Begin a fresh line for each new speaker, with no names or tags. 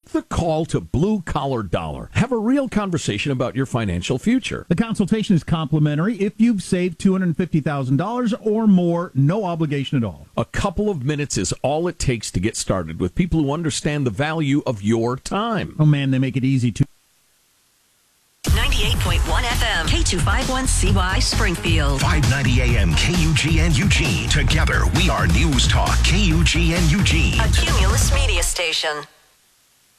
The call to Blue Collar Dollar. Have a real conversation about your financial future.
The consultation is complimentary if you've saved $250,000 or more, no obligation at all.
A couple of minutes is all it takes to get started with people who understand the value of your time.
Oh man, they make it easy to.
98.1 FM, K251CY Springfield.
590 AM, KUGN Eugene. Together, we are News Talk, KUGN Eugene.
A Cumulus media station.